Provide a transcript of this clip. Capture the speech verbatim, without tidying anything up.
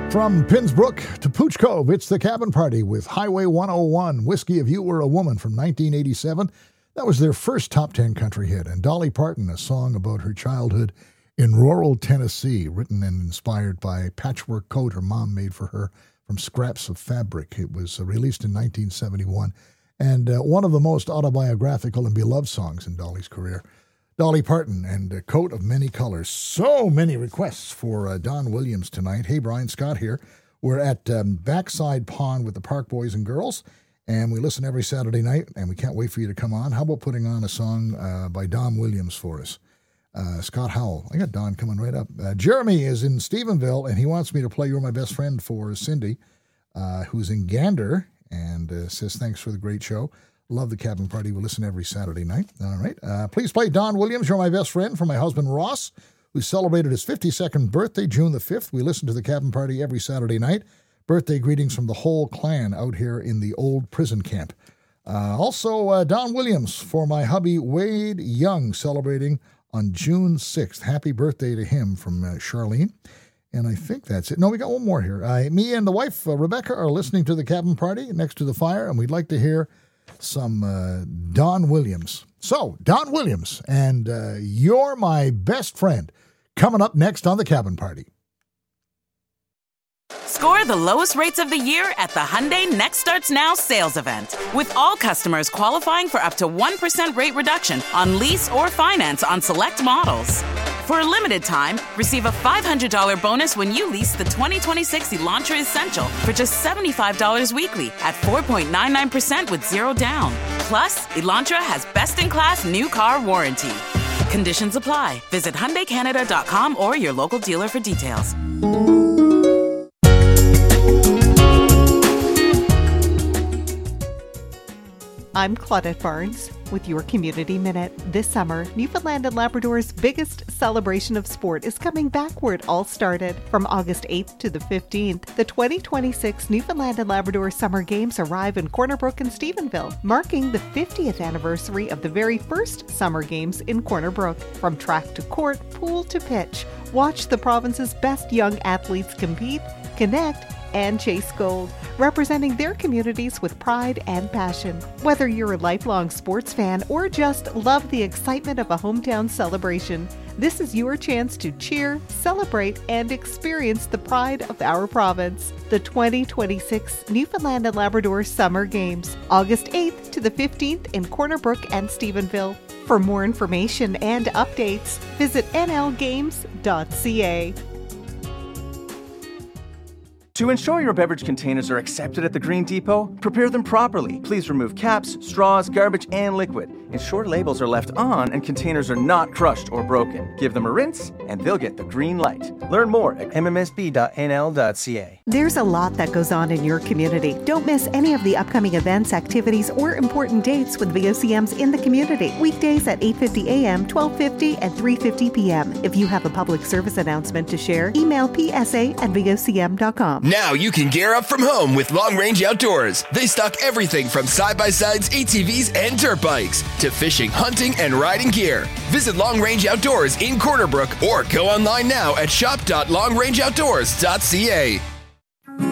From Pinsbrook to Pooch Cove, it's the Cabin Party with Highway one oh one, Whiskey If You Were a Woman from nineteen eighty-seven. That was their first top ten country hit. And Dolly Parton, a song about her childhood in rural Tennessee, written and inspired by a patchwork coat her mom made for her from scraps of fabric. It was uh, released in nineteen seventy-one, and uh, one of the most autobiographical and beloved songs in Dolly's career. Dolly Parton and a coat of many colors. So many requests for uh, Don Williams tonight. Hey, Brian Scott here. We're at um, Backside Pond with the Park Boys and Girls, and we listen every Saturday night, and we can't wait for you to come on. How about putting on a song uh, by Don Williams for us? Uh, Scott Howell. I got Don coming right up. Uh, Jeremy is in Stephenville, and he wants me to play You're My Best Friend for Cindy, uh, who's in Gander, and uh, says thanks for the great show. Love the Cabin Party. We listen every Saturday night. All right. Uh, please play Don Williams, You're My Best Friend, for my husband Ross, who celebrated his fifty-second birthday, June the fifth. We listen to the Cabin Party every Saturday night. Birthday greetings from the whole clan out here in the old prison camp. Uh, also, uh, Don Williams for my hubby Wade Young, celebrating on June sixth. Happy birthday to him from uh, Charlene. And I think that's it. No, we got one more here. Uh, me and the wife, uh, Rebecca, are listening to the Cabin Party next to the fire, and we'd like to hear some uh, Don Williams. So, Don Williams and uh, You're My Best Friend coming up next on the Cabin Party. Score the lowest rates of the year at the Hyundai Next Starts Now sales event. With all customers qualifying for up to one percent rate reduction on lease or finance on select models. For a limited time, receive a five hundred dollars bonus when you lease the twenty twenty-six Elantra Essential for just seventy-five dollars weekly at four point nine nine percent with zero down. Plus, Elantra has best-in-class new car warranty. Conditions apply. Visit Hyundai Canada dot com or your local dealer for details. I'm Claudette Barnes with your Community Minute. This summer, Newfoundland and Labrador's biggest celebration of sport is coming back where it all started. From August eighth to the fifteenth, the twenty twenty-six Newfoundland and Labrador Summer Games arrive in Corner Brook and Stephenville, marking the fiftieth anniversary of the very first Summer Games in Corner Brook. From track to court, pool to pitch, watch the province's best young athletes compete, connect, and chase gold, representing their communities with pride and passion. Whether you're a lifelong sports fan or just love the excitement of a hometown celebration, this is your chance to cheer, celebrate, and experience the pride of our province. The twenty twenty-six Newfoundland and Labrador Summer Games, August eighth to the fifteenth in Corner Brook and Stephenville. For more information and updates, visit n l games dot c a. To ensure your beverage containers are accepted at the Green Depot, prepare them properly. Please remove caps, straws, garbage, and liquid. Ensure labels are left on and containers are not crushed or broken. Give them a rinse, and they'll get the green light. Learn more at m m s b dot n l dot c a. There's a lot that goes on in your community. Don't miss any of the upcoming events, activities, or important dates with V O C Ms in the community. Weekdays at eight fifty a m, twelve fifty, and three fifty p m If you have a public service announcement to share, email p s a at v o c m dot com. Now you can gear up from home with Long Range Outdoors. They stock everything from side-by-sides, A T Vs, and dirt bikes to fishing, hunting, and riding gear. Visit Long Range Outdoors in Corner Brook or go online now at shop dot long range outdoors dot c a.